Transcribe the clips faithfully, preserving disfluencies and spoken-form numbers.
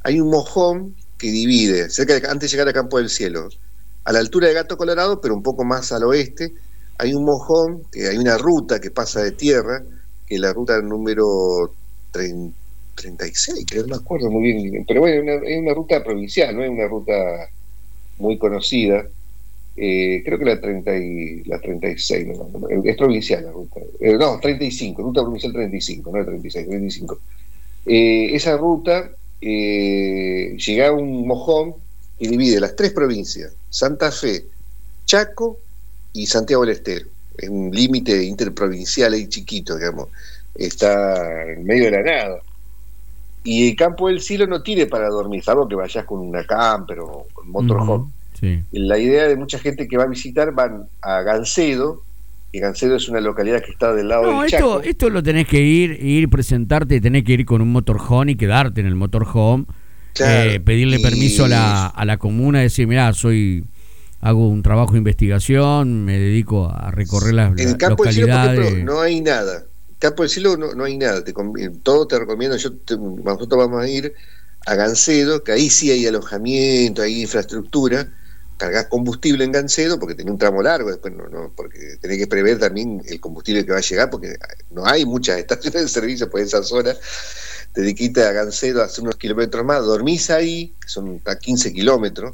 hay un mojón que divide, cerca de, antes de llegar a Campo del Cielo, a la altura de Gato Colorado, pero un poco más al oeste, hay un mojón, que hay una ruta que pasa de tierra, que es la ruta número treinta y seis, creo, no me acuerdo muy bien, pero bueno, es una, es una ruta provincial, no es una ruta muy conocida, eh, creo que la, treinta y, la treinta y seis, no, no, es provincial la ruta, eh, no, treinta y cinco, ruta provincial treinta y cinco, no es treinta y seis, treinta y cinco. Eh, esa ruta eh, llega a un mojón y divide las tres provincias, Santa Fe, Chaco y Santiago del Estero. Es un límite interprovincial ahí chiquito, digamos, está en medio de la nada. Y el Campo del Cielo no tiene para dormir, salvo que vayas con una camper o con motorhome. Uh-huh, sí. La idea de mucha gente que va a visitar, van a Gancedo, y Gancedo es una localidad que está del lado no, del esto, Chaco. Esto lo tenés que ir, ir, presentarte, tenés que ir con un motorhome y quedarte en el motorhome, Claro, eh, pedirle y... permiso a la, a la comuna, decir, mirá, soy... hago un trabajo de investigación, me dedico a recorrer las, en el las Campo del Cielo, por localidades. ejemplo, no hay nada. Campo del Cielo no, no hay nada, te, todo te recomiendo, yo te, nosotros vamos a ir a Gancedo, que ahí sí hay alojamiento, hay infraestructura, cargas combustible en Gancedo, porque tiene un tramo largo, después no, no, porque tenés que prever también el combustible que va a llegar, porque no hay muchas estaciones de servicio por esa zona, te dediquita a Gancedo a hacer unos kilómetros más, dormís ahí, que son a quince kilómetros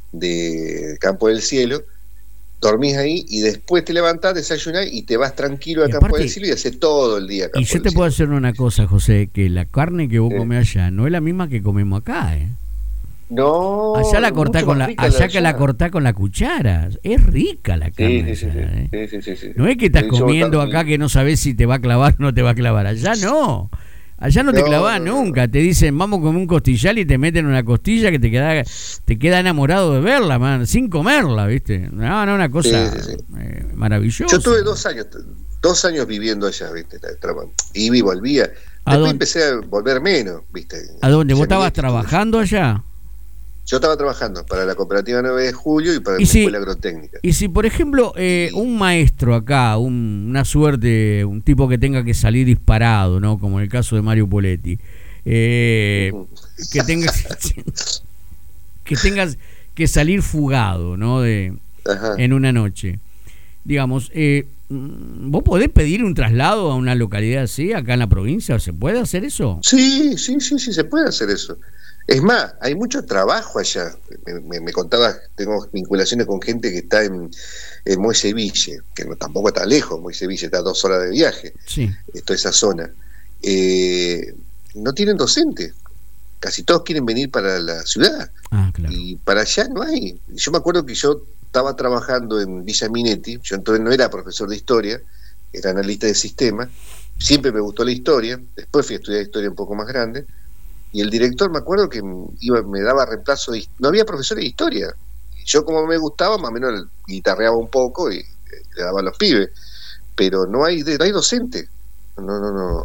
de Campo del Cielo, dormís ahí y después te levantás, desayunás y te vas tranquilo a Campo del Cielo y haces todo el día Campo Y yo te del puedo Cielo. hacer una cosa, José, que la carne que vos eh. comés allá no es la misma que comemos acá, ¿eh? No, allá la cortá con la, allá la que la cortá con la cuchara, es rica la carne. Sí, sí, allá, sí, ¿eh? sí, sí, sí, sí. No es que estás De comiendo hecho, acá que no sabés si te va a clavar o no te va a clavar, allá no. Allá no te No, clavás no, nunca, no. te dicen vamos a comer un costillar y te meten una costilla que te queda, te queda enamorado de verla, man, sin comerla, ¿viste? No, no, una cosa Sí, sí, sí. eh, maravillosa. Yo tuve dos años, dos años viviendo allá, ¿viste? Y vi, volvía. ¿A Después dónde? empecé a volver menos, ¿viste? ¿A dónde? ¿Vos estabas Yaminetti, trabajando allá? Yo estaba trabajando para la Cooperativa nueve de Julio y para ¿Y la si, Escuela Agrotécnica. Y si, por ejemplo, eh, y... un maestro acá, un, una suerte, un tipo que tenga que salir disparado, ¿no? Como en el caso de Mario Poletti, eh, uh-huh. que tenga que tengas que salir fugado, ¿no? De, en una noche. Digamos, eh, ¿vos podés pedir un traslado a una localidad así, acá en la provincia? ¿Se puede hacer eso? Sí, sí, sí, sí, se puede hacer eso. Es más, hay mucho trabajo allá. Me, me, me contaba, tengo vinculaciones con gente que está en, en Moiseville, que no, tampoco está lejos, Moiseville está a dos horas de viaje, sí. Toda esa zona. Eh, no tienen docentes, casi todos quieren venir para la ciudad. Ah, claro. Y para allá no hay. Yo me acuerdo que yo estaba trabajando en Villa Minetti, yo entonces no era profesor de historia, era analista de sistemas, siempre me gustó la historia, después fui a estudiar historia un poco más grande, y el director me acuerdo que iba, me daba reemplazo de, no había profesores de historia, yo como me gustaba más o menos guitarreaba un poco y le daba a los pibes, pero no hay no hay docente, no, no, no,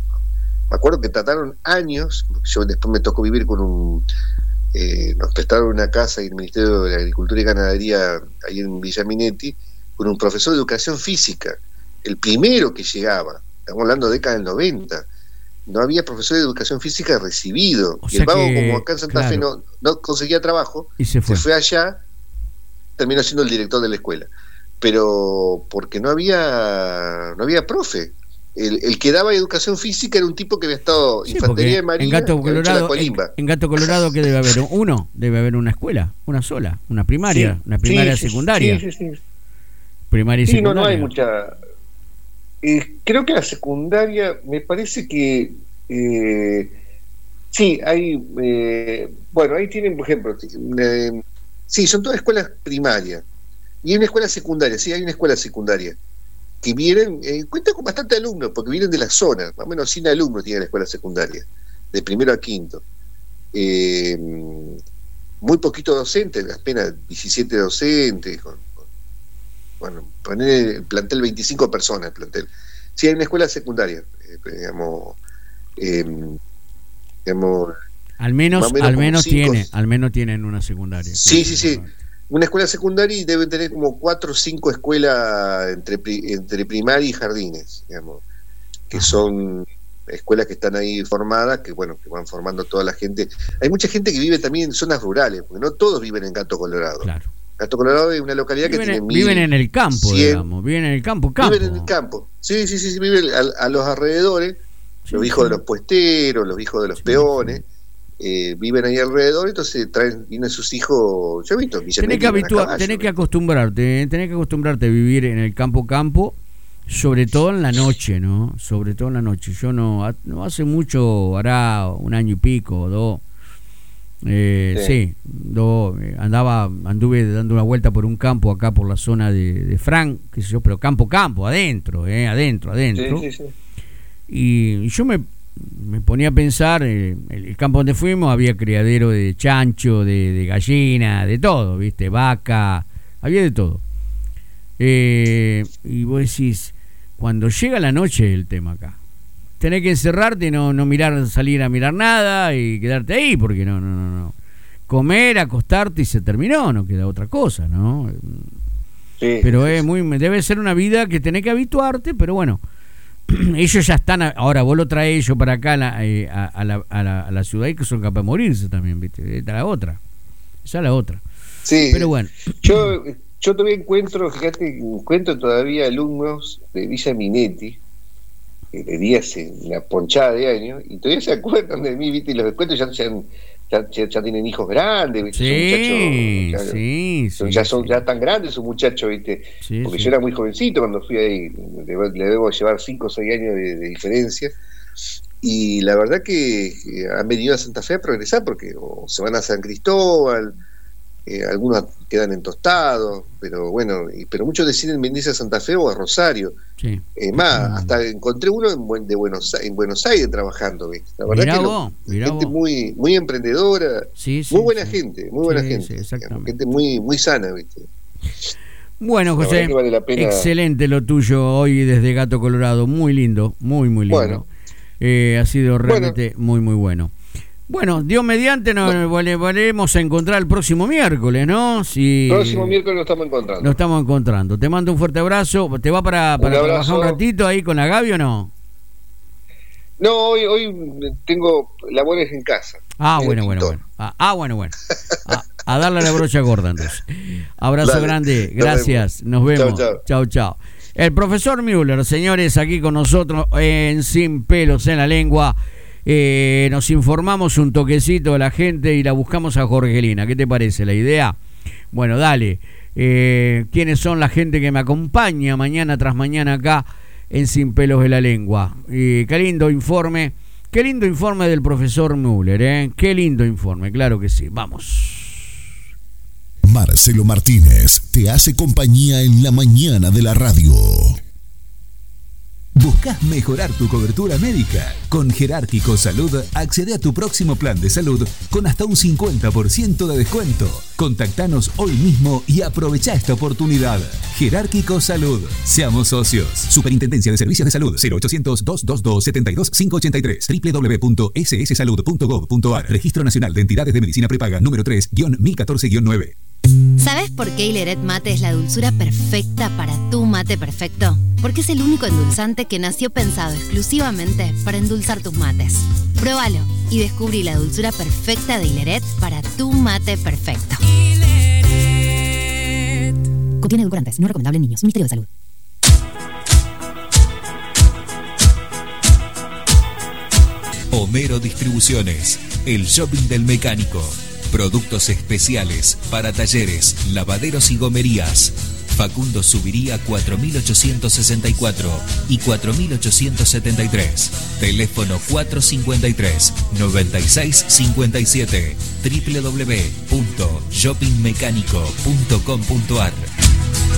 me acuerdo que trataron años, yo después me tocó vivir con un eh, nos prestaron una casa y el Ministerio de Agricultura y Ganadería ahí en Villa Minetti, con un profesor de educación física, el primero que llegaba, estamos hablando de década del noventa. No había profesor de educación física recibido. O y el vago, que, como acá en Santa claro. Fe no, no conseguía trabajo, y se fue. se fue allá, terminó siendo el director de la escuela. Pero porque no había no había profe. El, el que daba educación física era un tipo que había estado sí, infantería de marina, en Gato Colorado, en, en Gato Colorado que debe haber uno, debe haber una escuela, una sola, una primaria, sí, una primaria sí, secundaria. Sí, sí, sí. Primaria y sí, secundaria. no, no hay mucha. Eh, creo que la secundaria, me parece que eh, sí, hay, eh, bueno, ahí tienen, por ejemplo, eh, sí, son todas escuelas primarias, y hay una escuela secundaria, sí, hay una escuela secundaria, que vienen, eh, cuenta con bastante alumnos, porque vienen de la zona, más o menos cien alumnos tiene la escuela secundaria, de primero a quinto. Eh, muy poquito docentes, apenas diecisiete docentes, con, con, bueno, poner el plantel veinticinco personas, el plantel. Sí, hay una escuela secundaria, eh, digamos, eh, digamos, al menos, menos al menos cinco, tiene, al menos tienen una secundaria. Sí, sí, sí. Una escuela secundaria y deben tener como cuatro o cinco escuelas entre, entre primaria y jardines, digamos, que Ajá. son escuelas que están ahí formadas, que bueno, que van formando toda la gente. Hay mucha gente que vive también en zonas rurales, porque no todos viven en Gato Colorado. Claro. Gato Colorado es una localidad viven, que tiene mil, viven en el campo, cien, digamos, viven en el campo, campo. Viven en el campo, sí, sí, sí, sí viven a, a los alrededores, sí, los hijos sí. de los puesteros, los hijos de los sí, peones, sí. Eh, viven ahí alrededor, entonces traen, vienen sus hijos, yo he visto, tenés que habituar, caballo, tenés que acostumbrarte, tenés que acostumbrarte a vivir en el campo, campo, sobre todo en la noche, ¿no? Sobre todo en la noche. Yo no, no hace mucho, hará un año y pico, dos. Eh, sí, sí do, eh, andaba, anduve dando una vuelta por un campo acá por la zona de, de Frank, qué sé yo, pero campo, campo, adentro, eh, adentro, adentro. Sí, sí, sí. Y, y yo me, me ponía a pensar, eh, el, el campo donde fuimos había criadero de chancho, de, de gallina, de todo, ¿viste? Vaca, había de todo. Eh, y vos decís, cuando llega la noche el tema acá, tenés que encerrarte, no, no mirar, salir a mirar nada y quedarte ahí, porque no, no, no, no. Comer, acostarte y se terminó, no queda otra cosa, ¿no? Sí. Pero es muy, debe ser una vida que tenés que habituarte, pero bueno, ellos ya están, ahora vos lo traes ellos para acá a la, eh, a, a, la, a, la, a la ciudad y que son capaces de morirse también, ¿viste? Esta es la otra, esa es la otra. Sí, pero bueno. Yo, yo todavía encuentro, fíjate, encuentro todavía alumnos de Villa Minetti, le di hace una ponchada de años y todavía se acuerdan de mí, ¿viste? Y los cuentos ya, ya, ya, ya tienen hijos grandes, ¿viste? Sí, son muchachos, sí, son, sí, ya son sí. ya tan grandes sus muchachos, ¿viste? Sí, porque sí. yo era muy jovencito cuando fui ahí, le, le debo llevar cinco o seis años de, de diferencia, y la verdad que, que han venido a Santa Fe a progresar porque o se van a San Cristóbal, eh, algunos quedan en Tostado, pero bueno, y, pero muchos deciden venirse a Santa Fe o a Rosario. Sí. Es más, mm. hasta encontré uno en, buen, de Buenos, en Buenos Aires trabajando, ¿viste? La verdad mirá que vos, lo, gente vos. muy muy emprendedora, sí, sí, muy buena sí. gente, muy buena sí, gente, sí, exactamente. gente muy muy sana, ¿viste? Bueno, José, vale la pena... excelente lo tuyo hoy desde Gato Colorado, muy lindo, muy muy lindo. Bueno. Eh, ha sido realmente bueno. muy muy bueno. Bueno, Dios mediante, nos no. volveremos a encontrar el próximo miércoles, ¿no? Si, el próximo miércoles nos estamos encontrando. Nos estamos encontrando. Te mando un fuerte abrazo. ¿Te va para, para trabajar un ratito ahí con la Gaby o no? No, hoy, hoy tengo labores en casa. Ah, bueno, bueno, bueno. Ah, ah, bueno, bueno. A, a darle la brocha gorda, entonces. Abrazo Dale. grande. Gracias. Nos vemos. Chao, chao. Chao. El profesor Müller, señores, aquí con nosotros en Sin Pelos en la Lengua. Eh, nos informamos un toquecito de la gente y la buscamos a Jorgelina. ¿Qué te parece la idea? Bueno, dale. Eh, ¿Quiénes son la gente que me acompaña mañana tras mañana acá en Sin Pelos de la Lengua? Eh, qué lindo informe. Qué lindo informe del profesor Müller, ¿eh? Qué lindo informe, claro que sí. Vamos. Marcelo Martínez te hace compañía en la mañana de la radio. ¿Buscas mejorar tu cobertura médica? Con Jerárquico Salud accede a tu próximo plan de salud con hasta un cincuenta por ciento de descuento. Contactanos hoy mismo y aprovecha esta oportunidad. Jerárquico Salud. Seamos socios. Superintendencia de Servicios de Salud. cero ochocientos, doscientos veintidós, setenta y dos, quinientos ochenta y tres. doble u doble u doble u punto ese ese salud punto gov punto a r. Registro Nacional de Entidades de Medicina Prepaga número tres guión mil catorce guión nueve. ¿Sabes por qué Hileret Mate es la dulzura perfecta para tu mate perfecto? Porque es el único endulzante que nació pensado exclusivamente para endulzar tus mates. Pruébalo y descubrí la dulzura perfecta de Hileret para tu mate perfecto. Hileret. Contiene edulcorantes, no recomendable en niños. Ministerio de Salud. Homero Distribuciones, el shopping del mecánico. Productos especiales para talleres, lavaderos y gomerías. Facundo Subiría cuatro mil ochocientos sesenta y cuatro y cuatro mil ochocientos setenta y tres. Teléfono cuatrocientos cincuenta y tres, noventa y seis cincuenta y siete. doble u doble u doble u punto shopping mecánico punto com punto a r.